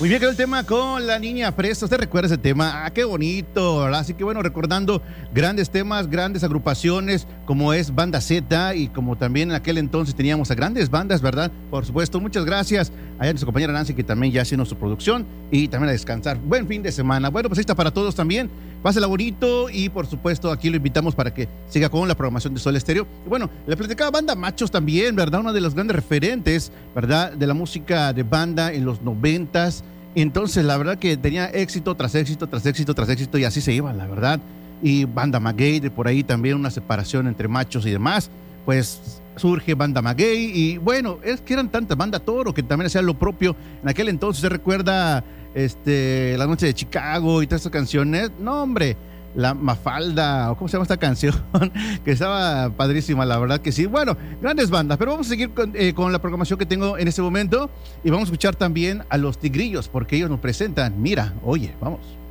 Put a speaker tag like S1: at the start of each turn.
S1: Muy bien, quedó el tema con la niña fresa. ¿Usted recuerda ese tema? Ah, qué bonito, ¿verdad? Así que bueno, recordando grandes temas, grandes agrupaciones, como es Banda Z y como también en aquel entonces teníamos a grandes bandas, ¿verdad? Por supuesto, muchas gracias a nuestra compañera Nancy, que también ya hace nuestra producción, y también a descansar. Buen fin de semana. Bueno, pues ahí está para todos también. Pásela bonito y por supuesto aquí lo invitamos para que siga con la programación de Sol Estéreo. Y bueno, le platicaba Banda Machos también, ¿verdad? Una de los grandes referentes, ¿verdad? De la música de banda en los 90s. Entonces, la verdad que tenía éxito tras éxito, tras éxito, tras éxito, y así se iba, la verdad. Y Banda Maguey, de por ahí también una separación entre machos y demás. Pues surge Banda Maguey y bueno, es que eran tantas, Banda Toro, que también hacía lo propio. En aquel entonces, ¿se recuerda La Noche de Chicago y todas estas canciones? No, hombre, La Mafalda, o cómo se llama esta canción, que estaba padrísima, la verdad que sí. Bueno, grandes bandas, pero vamos a seguir con la programación que tengo en este momento y vamos a escuchar también a Los Tigrillos, porque ellos nos presentan. Mira, oye, vamos.